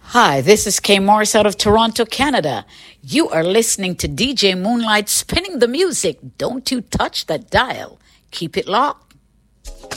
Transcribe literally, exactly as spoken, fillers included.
Hi, this is Kay Morris out of Toronto, Canada. You are listening to D J Moonlight spinning the music. Don't you touch that dial. Keep it locked.